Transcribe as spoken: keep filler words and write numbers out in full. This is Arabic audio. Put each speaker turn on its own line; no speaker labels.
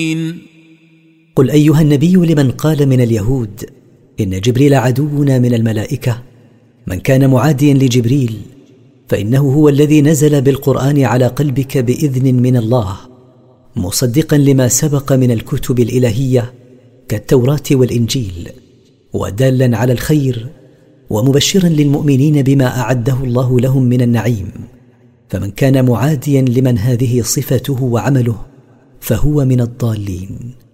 قل أيها النبي لمن قال من اليهود إن جبريل عدونا من الملائكة: من كان معاديا لجبريل فإنه هو الذي نزل بالقرآن على قلبك بإذن من الله، مصدقا لما سبق من الكتب الإلهية كالتوراة والإنجيل، ودالا على الخير، ومبشرا للمؤمنين بما أعده الله لهم من النعيم. فمن كان معاديا لمن هذه صفته وعمله فهو من الضالين.